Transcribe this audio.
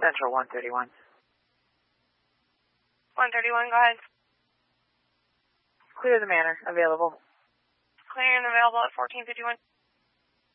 Central 131. 131, go ahead. Clear the manor. Available. Clear and available at 1451.